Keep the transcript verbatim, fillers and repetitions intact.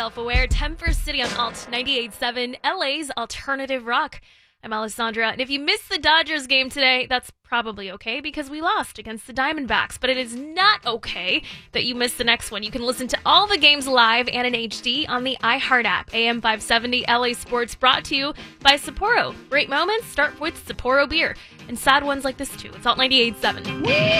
Self-Aware, Temper City on Alt ninety-eight point seven, L A's Alternative Rock. I'm Alessandra, and if you missed the Dodgers game today, that's probably okay because we lost against the Diamondbacks, but it is not okay that you missed the next one. You can listen to all the games live and in H D on the iHeart app. A M five seventy L A Sports brought to you by Sapporo. Great moments start with Sapporo beer, and sad ones like this too. It's Alt ninety-eight point seven.